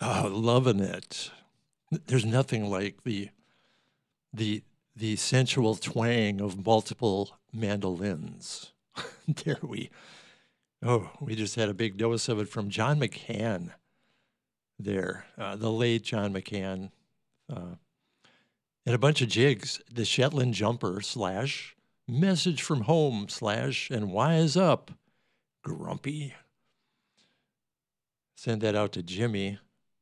Oh, loving it. There's nothing like the sensual twang of multiple mandolins. there we we just had a big dose of it from John McCann there, the late John McCann, and a bunch of jigs, the Shetland Jumper slash Message from Home slash and Wise Up, Grumpy. Send that out to Jimmy.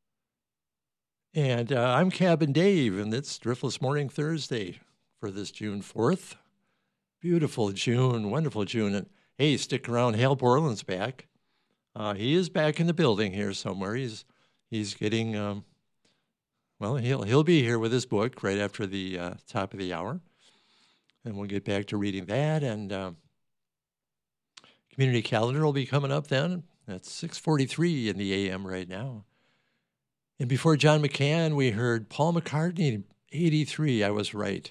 And I'm Cabin Dave, and it's Driftless Morning Thursday for this June 4th. Beautiful June, wonderful June. And hey, stick around. Hal Borland's back. He is back in the building here somewhere. He's getting well. He'll be here with his book right after the top of the hour, and we'll get back to reading that. And community calendar will be coming up then. That's 6:43 in the a.m. right now. And before John McCann, we heard Paul McCartney, 83. I was right.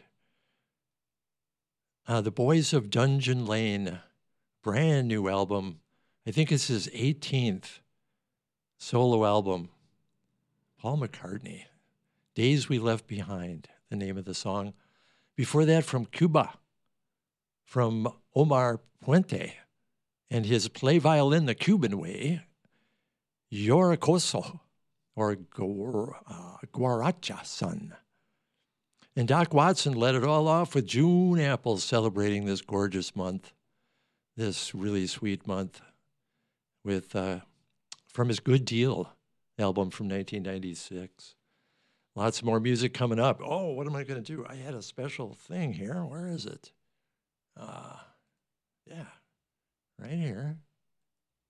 The Boys of Dungeon Lane, brand new album. I think it's his 18th solo album. Paul McCartney, Days We Left Behind, the name of the song. Before that, from Cuba, from Omar Puente and his Play Violin the Cuban Way, Yoricoso, or Guaracha Son. And Doc Watson led it all off with June Apples, celebrating this gorgeous month, this really sweet month, with from his Good Deal album from 1996. Lots more music coming up. Oh, what am I going to do? I had a special thing here. Where is it? Yeah, right here.